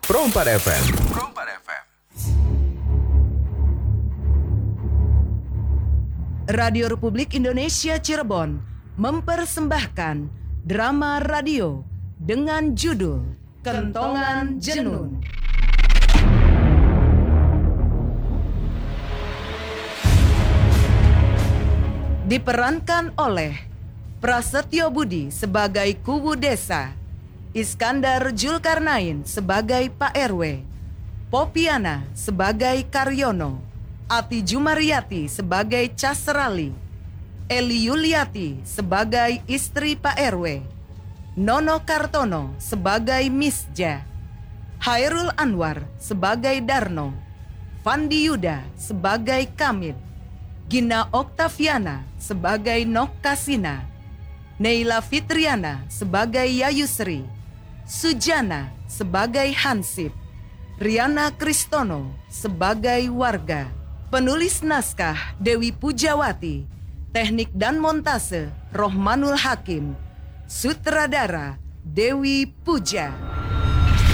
Pro 4 FM. Radio Republik Indonesia Cirebon mempersembahkan drama radio dengan judul Kentongan Jenun. Diperankan oleh Prasetyo Budi sebagai Kuwu Desa, Iskandar Julkarnain sebagai Pak RW, Popiana sebagai Karyono, Ati Jumariati sebagai Casrali, Eli Yuliati sebagai istri Pak RW, Nono Kartono sebagai Misja, Hairul Anwar sebagai Darno, Fandi Yuda sebagai Kamil, Gina Oktaviana sebagai Nok Kasina, Neila Fitriana sebagai Yayusri, Sujana sebagai Hansip, Riana Kristono sebagai Warga. Penulis naskah Dewi Pujawati, teknik dan montase Rohmanul Hakim, sutradara Dewi Puja.